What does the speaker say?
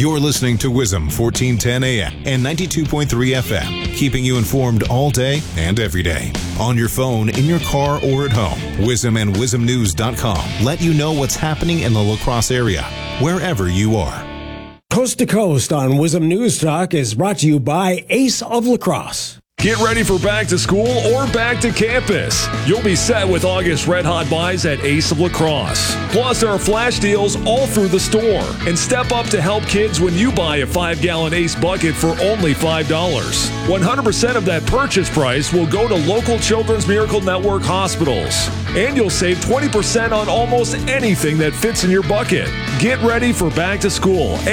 You're listening to WISM 1410 AM and 92.3 FM, keeping you informed all day and every day. On your phone, in your car, or at home, WISM and WISMnews.com let you know what's happening in the La Crosse area, wherever you are. Coast to Coast on WISM News Talk is brought to you by Ace of La Crosse. Get ready for back to school or back to campus. You'll be set with August red hot buys at Ace of La Crosse. Plus, there are flash deals all through the store. And step up to help kids when you buy a 5-gallon Ace bucket for only $5. 100% of that purchase price will go to local Children's Miracle Network hospitals. And you'll save 20% on almost anything that fits in your bucket. Get ready for back to school